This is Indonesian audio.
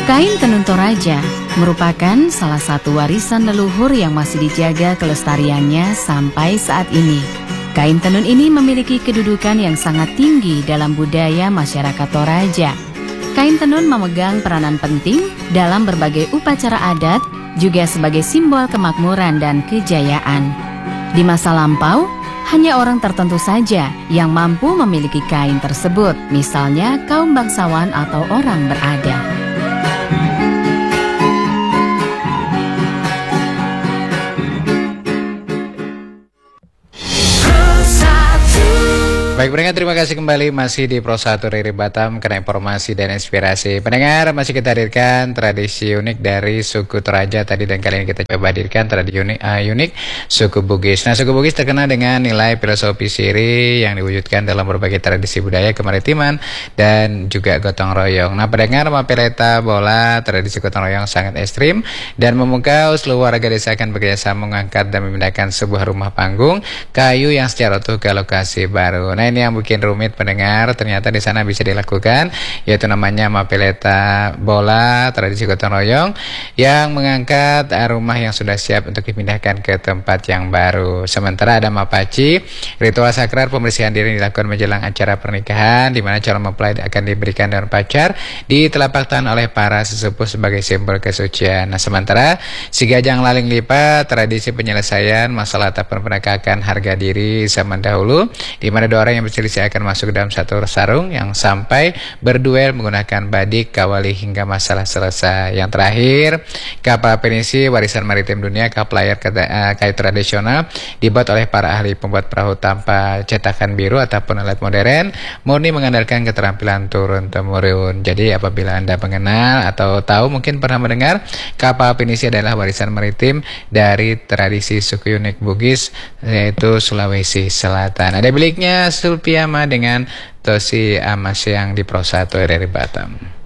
Kain tenun Toraja merupakan salah satu warisan leluhur yang masih dijaga kelestariannya sampai saat ini. Kain tenun ini memiliki kedudukan yang sangat tinggi dalam budaya masyarakat Toraja. Kain tenun memegang peranan penting dalam berbagai upacara adat, juga sebagai simbol kemakmuran dan kejayaan. Di masa lampau, hanya orang tertentu saja yang mampu memiliki kain tersebut, misalnya kaum bangsawan atau orang berada. Baik pendengar, terima kasih kembali masih di Pro 1 Riri Batam karena informasi dan inspirasi. Pendengar, masih kita hadirkan tradisi unik dari suku Toraja tadi, dan kali ini kita coba hadirkan tradisi unik suku Bugis. Nah, suku Bugis terkenal dengan nilai filosofi siri yang diwujudkan dalam berbagai tradisi budaya kemaritiman dan juga gotong royong. Nah, pendengar, mapeleta bola tradisi gotong royong sangat ekstrim dan memukau seluruh warga desa akan bekerjasama mengangkat dan memindahkan sebuah rumah panggung kayu yang secara utuh ke lokasi baru. Nah, ini yang bikin rumit pendengar, ternyata di sana bisa dilakukan, yaitu namanya mapeleta bola tradisi gotong royong yang mengangkat rumah yang sudah siap untuk dipindahkan ke tempat yang baru. Sementara ada mapaci, ritual sakral pembersihan diri dilakukan menjelang acara pernikahan, di mana calon mempelai akan diberikan daun pacar di telapak tangan oleh para sesepuh sebagai simbol kesucian. Nah, sementara si gajang laling lipat tradisi penyelesaian masalah ataupun penegakan harga diri zaman dahulu, di mana dua orang yang berselisih akan masuk dalam satu sarung yang sampai berduel menggunakan badik kawali hingga masalah selesai. Yang terakhir, kapal penisi warisan maritim dunia, kapal layar kayu tradisional dibuat oleh para ahli pembuat perahu tanpa cetakan biru ataupun alat modern, murni mengandalkan keterampilan turun-temurun. Jadi apabila Anda mengenal atau tahu, mungkin pernah mendengar, kapal penisi adalah warisan maritim dari tradisi suku unik Bugis, yaitu Sulawesi Selatan. Ada biliknya Sulpiama dengan Tosi Amasyang di Pro 1 RRI Batam.